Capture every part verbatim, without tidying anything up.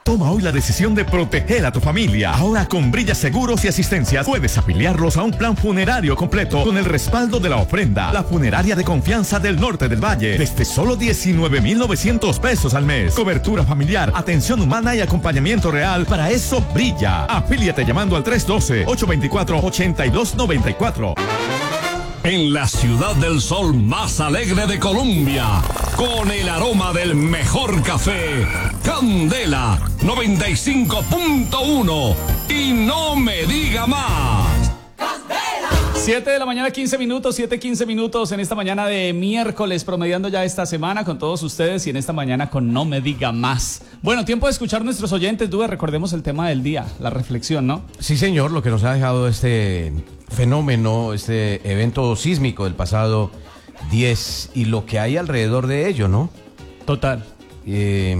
Toma hoy la decisión de proteger a tu familia. Ahora con Brilla Seguros y Asistencias puedes afiliarlos a un plan funerario completo con el respaldo de la ofrenda. La funeraria de confianza del norte del valle. Desde solo diecinueve mil novecientos pesos al mes. Cobertura familiar, atención humana y acompañamiento real. Para eso brilla. Afíliate llamando al tres uno dos, ocho dos cuatro, ocho dos nueve cuatro. En la ciudad del sol más alegre de Colombia, con el aroma del mejor café, Candela noventa y cinco punto uno. Y no me diga más. siete de la mañana, quince minutos, siete, quince minutos en esta mañana de miércoles, promediando ya esta semana con todos ustedes y en esta mañana con No Me Diga Más. Bueno, tiempo de escuchar nuestros oyentes, Dube, recordemos el tema del día, la reflexión, ¿no? Sí, señor, lo que nos ha dejado este fenómeno, este evento sísmico del pasado diez y lo que hay alrededor de ello, ¿no? Total. Eh,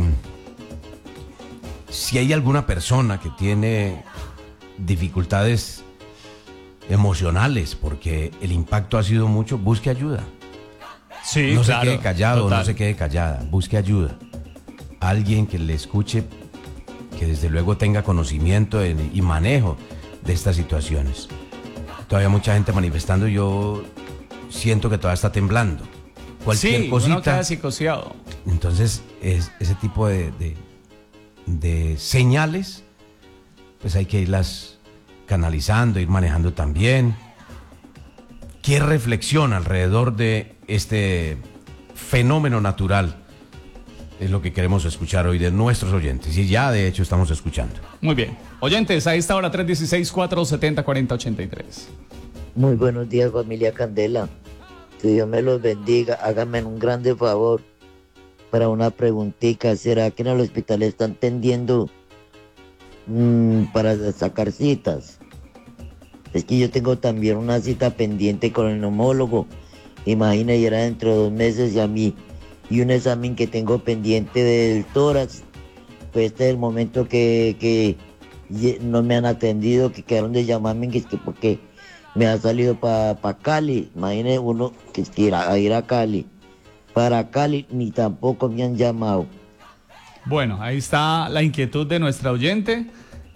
si hay alguna persona que tiene dificultades emocionales porque el impacto ha sido mucho, busque ayuda. Sí, no claro, se quede callado, total. no se quede callada, busque ayuda. Alguien que le escuche, que desde luego tenga conocimiento en, y manejo de estas situaciones. Todavía mucha gente manifestando, yo siento que todavía está temblando. Cualquier sí, cosita. uno queda psicoseado. Entonces, es, ese tipo de, de, de señales, pues hay que irlas canalizando, ir manejando también. ¿Qué reflexión alrededor de este fenómeno natural? Es lo que queremos escuchar hoy de nuestros oyentes. Y ya, de hecho, estamos escuchando. Muy bien. Oyentes, a esta hora, tres uno seis, cuatro siete cero, cuatro cero ocho tres. Muy buenos días, familia Candela. Que Dios me los bendiga. Háganme un grande favor para una preguntita. ¿Será que en el hospital están tendiendo mmm, para sacar citas? Es que yo tengo también una cita pendiente con el neumólogo. Imagina, y era dentro de dos meses y a mí. Y un examen que tengo pendiente del tórax. Pues este es el momento que, que no me han atendido, que quedaron de llamarme, que es que porque me ha salido para pa Cali. Imagínese uno que es que ir a, a ir a Cali. Para Cali ni tampoco me han llamado. Bueno, ahí está la inquietud de nuestra oyente.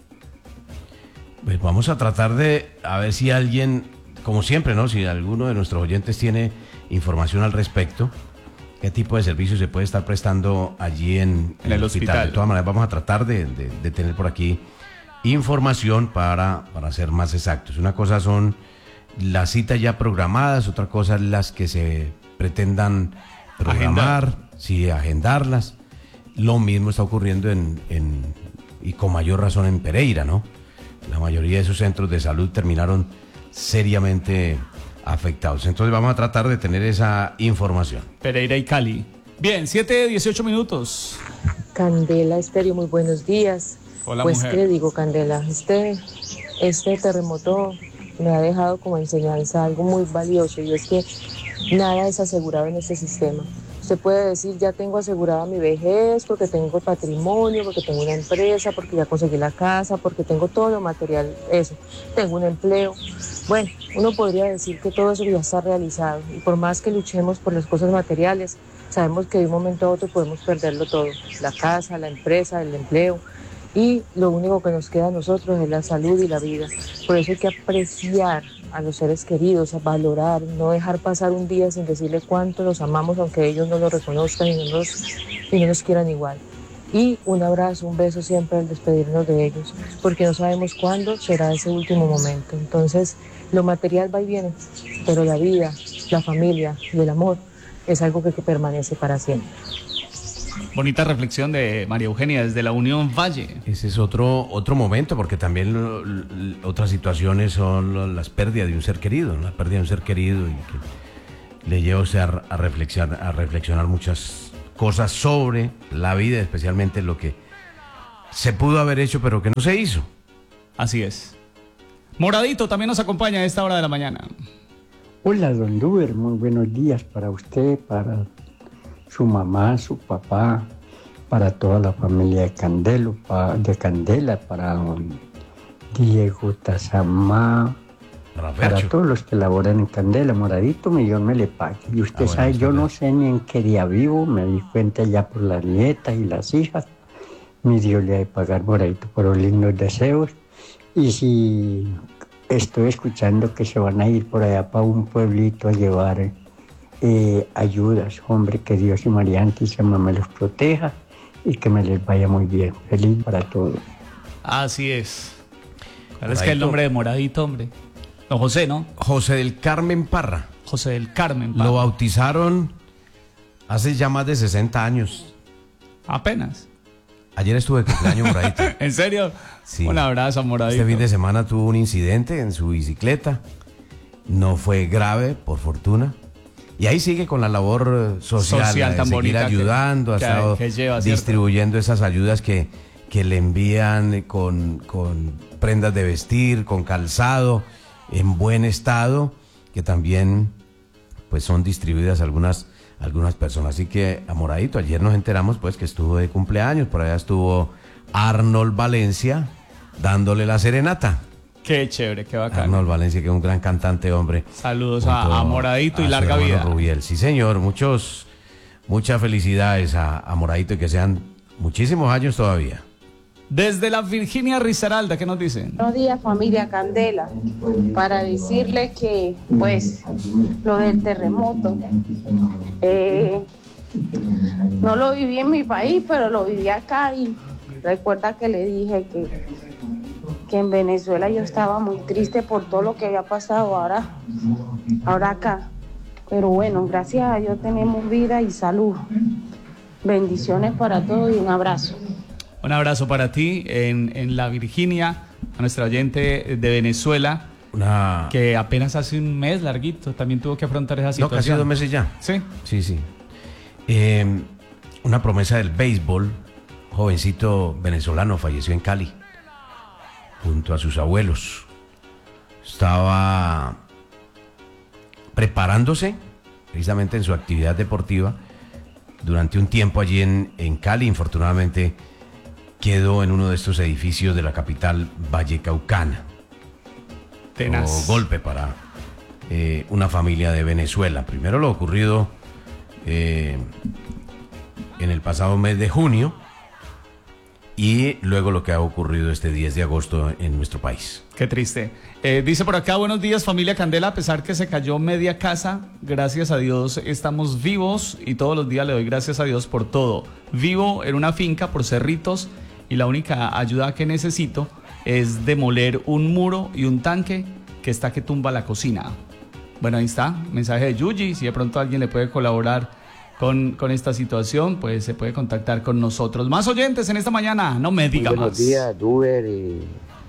Pues vamos a tratar de, a ver si alguien, como siempre, ¿no? Si alguno de nuestros oyentes tiene información al respecto, qué tipo de servicio se puede estar prestando allí en, en, en el hospital. hospital. De todas maneras, vamos a tratar de, de, de tener por aquí información para, para ser más exactos. Una cosa son las citas ya programadas, otra cosa es las que se pretendan programar, Agendar. sí, agendarlas. Lo mismo está ocurriendo en, en, y con mayor razón en Pereira, ¿no? La mayoría de esos centros de salud terminaron seriamente afectados. Entonces vamos a tratar de tener esa información. Pereira y Cali. Bien, siete, dieciocho minutos. Candela Estéreo, muy buenos días. Hola, pues, mujer. ¿qué le digo, Candela? Este, este terremoto me ha dejado como enseñanza algo muy valioso, y es que nada es asegurado en este sistema. Usted puede decir, ya tengo asegurada mi vejez, porque tengo patrimonio, porque tengo una empresa, porque ya conseguí la casa, porque tengo todo lo material, eso, tengo un empleo. Bueno, uno podría decir que todo eso ya está realizado, y por más que luchemos por las cosas materiales, sabemos que de un momento a otro podemos perderlo todo, la casa, la empresa, el empleo, y lo único que nos queda a nosotros es la salud y la vida. Por eso hay que apreciar a los seres queridos, a valorar, no dejar pasar un día sin decirle cuánto los amamos, aunque ellos no lo reconozcan y no nos, y no nos quieran igual. Y un abrazo, un beso siempre al despedirnos de ellos, porque no sabemos cuándo será ese último momento. Entonces, lo material va y viene, pero la vida, la familia y el amor es algo que, que permanece para siempre. Bonita reflexión de María Eugenia desde la Unión Valle. Ese es otro, otro momento, porque también lo, lo, otras situaciones son lo, las pérdidas de un ser querido, ¿no? La pérdida de un ser querido, y que le lleva a, usted a, a, reflexionar, a reflexionar muchas cosas sobre la vida, especialmente lo que se pudo haber hecho pero que no se hizo. Así es. Moradito también nos acompaña a esta hora de la mañana. Hola, don Duber, muy buenos días para usted, para su mamá, su papá, para toda la familia de Candelo, para, de Candela, para don Diego Tazamá, para, para todos los que laboran en Candela. Moradito, millón me le pague. Y usted ah, sabe, bueno, yo no sé ni en qué día vivo, me di cuenta ya por las nietas y las hijas, mi Dios le ha de pagar Moradito por los lindos deseos. Y si estoy escuchando que se van a ir por allá para un pueblito a llevar eh, ayudas, hombre, que Dios y María Santísima me los proteja y que me les vaya muy bien. Feliz para todos. Así es. ¿Cuál es que el nombre de Moradito, hombre? Don José, ¿no? José del Carmen Parra. José del Carmen Parra. Lo bautizaron hace ya más de sesenta años. Apenas. Ayer estuve de cumpleaños Moradito. ¿En serio? Sí. Un abrazo, Moradito. Este fin de semana tuvo un incidente en su bicicleta. No fue grave, por fortuna. Y ahí sigue con la labor social, social de tan seguir bonita ayudando, que, ha estado que lleva, distribuyendo esas ayudas que, que le envían con, con prendas de vestir, con calzado en buen estado, que también pues son distribuidas a algunas, algunas personas. Así que a Moradito, ayer nos enteramos pues que estuvo de cumpleaños, por allá estuvo Arnold Valencia dándole la serenata. Qué chévere, qué bacán. Arnold Valencia, que es un gran cantante, hombre. Saludos a, a Moradito y larga vida. Rubiel. Sí, señor, muchos, muchas felicidades a, a Moradito y que sean muchísimos años todavía. Desde la Virginia Risaralda, ¿qué nos dicen? Buenos días, familia Candela. Para decirle que, pues, lo del terremoto, eh, no lo viví en mi país, pero lo viví acá y recuerda que le dije que que en Venezuela yo estaba muy triste por todo lo que había pasado ahora, ahora acá. Pero bueno, gracias a Dios tenemos vida y salud. Bendiciones para todos y un abrazo. Un abrazo para ti en, en la Virginia, a nuestra oyente de Venezuela, Una... que apenas hace un mes larguito también tuvo que afrontar esa situación. No, casi dos meses ya. Sí. Sí, sí. Eh, una promesa del béisbol, jovencito venezolano, falleció en Cali junto a sus abuelos. Estaba preparándose precisamente en su actividad deportiva durante un tiempo allí en, en Cali. Infortunadamente quedó en uno de estos edificios de la capital vallecaucana. Tenaz. O golpe para eh, una familia de Venezuela. Primero lo ocurrido eh, en el pasado mes de junio, y luego lo que ha ocurrido este diez de agosto en nuestro país. Qué triste. Eh, dice por acá, buenos días familia Candela, a pesar que se cayó media casa, gracias a Dios estamos vivos y todos los días le doy gracias a Dios por todo. Vivo en una finca por Cerritos y la única ayuda que necesito es demoler un muro y un tanque que está que tumba la cocina. Bueno, ahí está, mensaje de Yuji, si de pronto alguien le puede colaborar Con, con esta situación, pues se puede contactar con nosotros. Más oyentes en esta mañana, no me diga más. Buenos días, Duber y,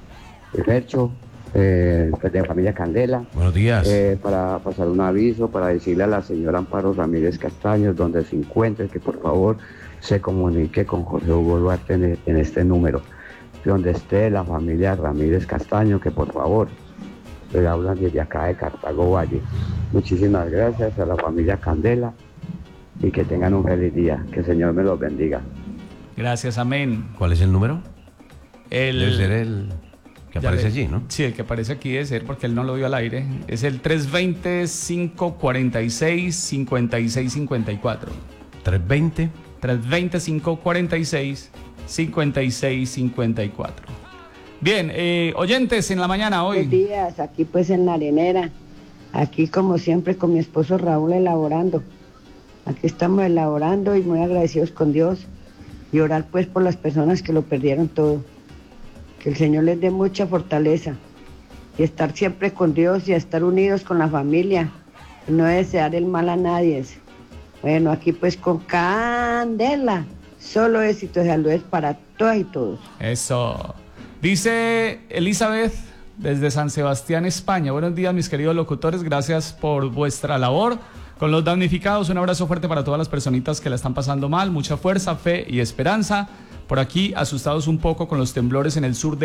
y Fercho, eh, de familia Candela. Buenos días. Eh, para pasar un aviso, para decirle a la señora Amparo Ramírez Castaños, donde se encuentre, que por favor se comunique con José Hugo Duarte en, en este número. Donde esté la familia Ramírez Castaño, que por favor, le hablan desde acá de Cartago Valle. Muchísimas gracias a la familia Candela. Y que tengan un feliz día. Que el Señor me los bendiga. Gracias, amén. ¿Cuál es el número? El... Debe ser el que aparece le... allí, ¿no? Sí, el que aparece aquí debe ser porque él no lo vio al aire. Es el tres dos cero, cinco cuatro seis, cinco seis cinco cuatro. tres dos cero. tres dos cero, cinco cuatro seis, cinco seis cinco cuatro. Bien, eh, oyentes en la mañana hoy. Buenos días, aquí pues en la arenera. Aquí como siempre con mi esposo Raúl elaborando. Aquí estamos elaborando y muy agradecidos con Dios y orar pues por las personas que lo perdieron todo. Que el Señor les dé mucha fortaleza y estar siempre con Dios y estar unidos con la familia. Y no desear el mal a nadie. Bueno, aquí pues con Candela. Solo éxito y saludos para todas y todos. Eso. Dice Elizabeth desde San Sebastián, España. Buenos días, mis queridos locutores. Gracias por vuestra labor con los damnificados. Un abrazo fuerte para todas las personitas que la están pasando mal. Mucha fuerza, fe y esperanza. Por aquí, asustados un poco con los temblores en el sur de